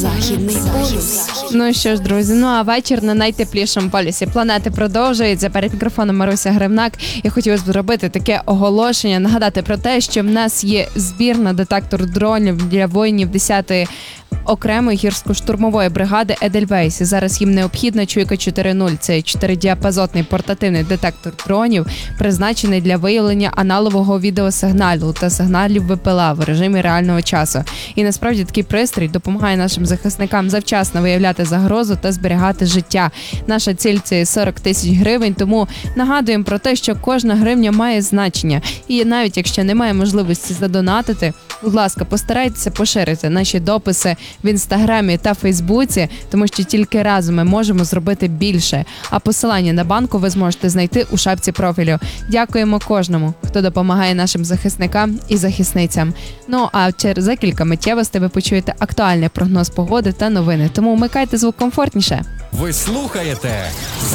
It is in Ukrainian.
Західний полюс. Ну що ж, друзі, а вечір на найтеплішому полюсі планети продовжується. Перед мікрофоном Маруся Гривнак. Я хотіла б зробити таке оголошення, нагадати про те, що в нас є збір на детектор дронів для воїнів 10-ї окремої гірсько-штурмової бригади Едельвейс. Зараз їм необхідна чуйка 4.0. Це 4-діапазотний портативний детектор дронів, призначений для виявлення аналогового відеосигналу та сигналів ВПЛА в режимі реального часу. І насправді такий пристрій допомагає нашим захисникам завчасно виявляти загрозу та зберігати життя. Наша ціль – це 40 тисяч гривень, тому нагадуємо про те, що кожна гривня має значення. І навіть якщо немає можливості задонатити, будь ласка, постарайтеся поширити наші дописи в Інстаграмі та Фейсбуці, тому що тільки разом ми можемо зробити більше. А посилання на банку ви зможете знайти у шапці профілю. Дякуємо кожному, хто допомагає нашим захисникам і захисницям. Ну а за кілька миттєвостей ви почуєте актуальний прогноз погоди та новини. Тому вмикайте звук комфортніше. Ви слухаєте